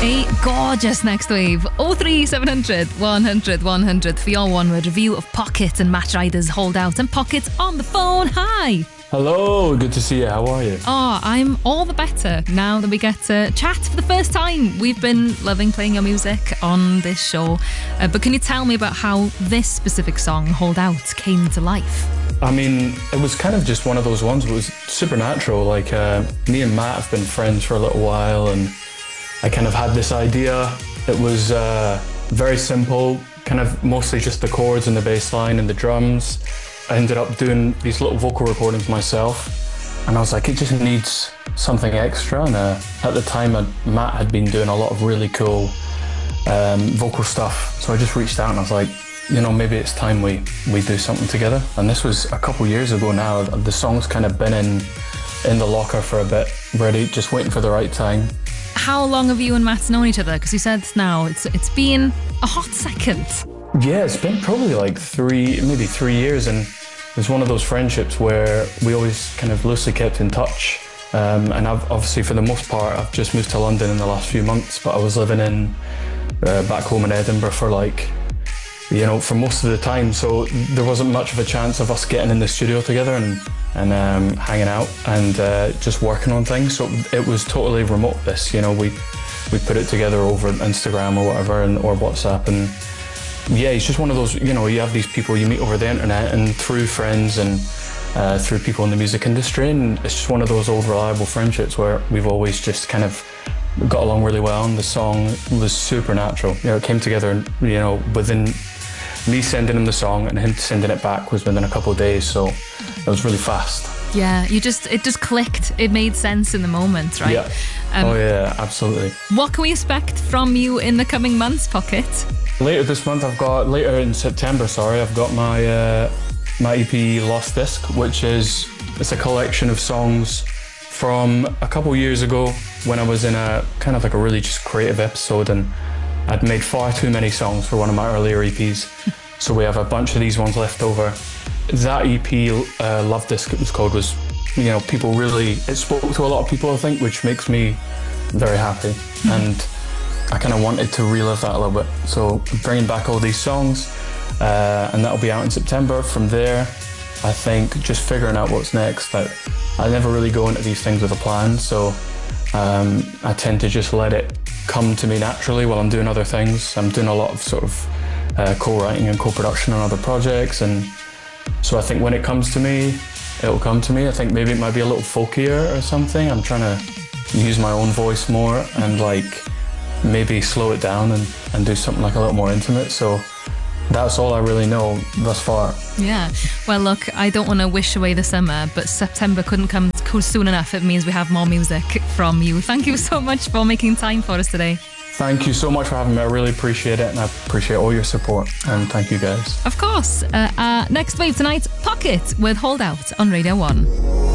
A gorgeous next wave. 03700 100 100 for your one word review of Pocket and Matt Ryder's Hold Out. And Pocket on the phone. Hi. Hello, good to see you. How are you? Oh, I'm all the better now that we get to chat for the first time. We've been loving playing your music on this show. But can you tell me about how this specific song, Hold Out, came to life? I mean, it was kind of just one of those ones. It was supernatural. Like, me and Matt have been friends for a little while, and I kind of had this idea. It was very simple, kind of mostly just the chords and the bass line and the drums. I ended up doing these little vocal recordings myself, and I was like, it just needs something extra. And at the time, Matt had been doing a lot of really cool vocal stuff. So I just reached out and I was like, you know, maybe it's time we do something together. And this was a couple years ago now. The song's kind of been in the locker for a bit, ready, just waiting for the right time. How long have you and Matt known each other? Because you said now it's been a hot second. Yeah, it's been probably like maybe 3 years, and it was one of those friendships where we always kind of loosely kept in touch. And I've obviously, for the most part, I've just moved to London in the last few months, but I was living in back home in Edinburgh for for most of the time. So there wasn't much of a chance of us getting in the studio together and hanging out and just working on things. So it was totally remote. We put it together over Instagram or whatever, or WhatsApp, and yeah, he's just one of those, you have these people you meet over the internet and through friends and through people in the music industry, and it's just one of those old reliable friendships where we've always just kind of got along really well, and the song was supernatural. It came together, within me sending him the song and him sending it back was within a couple of days, so it was really fast. Yeah, it just clicked. It made sense in the moment, right? Yeah. Oh yeah, absolutely. What can we expect from you in the coming months, Pocket? Later in September, I've got my my EP Lost Disc, which it's a collection of songs from a couple years ago when I was in a kind of like a really just creative episode, and I'd made far too many songs for one of my earlier EPs. So we have a bunch of these ones left over. That EP, Love Disc it was called, was, people really, it spoke to a lot of people, I think, which makes me very happy. And I kind of wanted to relive that a little bit. So bringing back all these songs, and that'll be out in September. From there, I think just figuring out what's next. I never really go into these things with a plan, so I tend to just let it come to me naturally while I'm doing other things. I'm doing a lot of sort of co-writing and co-production on other projects, and so I think when it comes to me, it'll come to me. I think maybe it might be a little folkier or something. I'm trying to use my own voice more and maybe slow it down and do something like a little more intimate. So that's all I really know thus far. Yeah. Well, look, I don't want to wish away the summer, but September couldn't come soon enough. It means we have more music from you. Thank you so much for making time for us today. Thank you so much for having me. I really appreciate it, and I appreciate all your support, and thank you guys. Of course. Next wave tonight, Pocket with Hold Out on Radio 1.